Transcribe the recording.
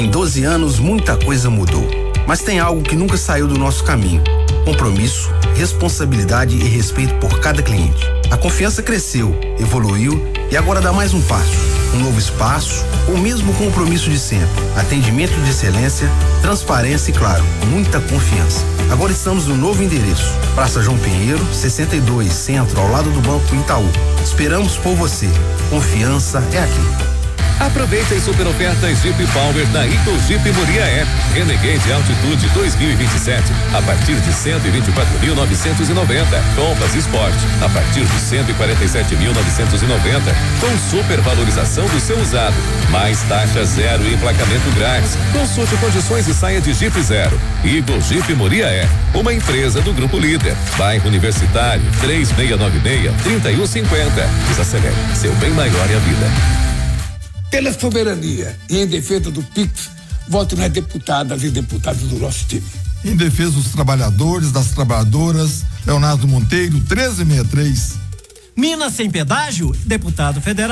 Em 12 anos, muita coisa mudou. Mas tem algo que nunca saiu do nosso caminho: compromisso, responsabilidade e respeito por cada cliente. A confiança cresceu, evoluiu e agora dá mais um passo. Um novo espaço, o mesmo compromisso de sempre. Atendimento de excelência, transparência e, claro, muita confiança. Agora estamos no novo endereço. Praça João Pinheiro, 62, Centro, ao lado do Banco Itaú. Esperamos por você. Confiança é aqui. Aproveite as super ofertas Jeep Power da Eagle Jeep Muriaé. Renegade Altitude 2027 a partir de 124.990. Compass Sport a partir de 147.990 com super valorização do seu usado. Mais taxa zero e emplacamento grátis. Consulte condições e saia de Jeep Zero. Eagle Jeep Muriaé, uma empresa do Grupo Líder. Bairro Universitário 3696-3150. Desacelere, seu bem maior é a vida. Pela soberania e em defesa do PIX, voto nas deputadas e deputados do nosso time. Em defesa dos trabalhadores, das trabalhadoras, Leonardo Monteiro, 1363. Minas sem pedágio, deputado federal.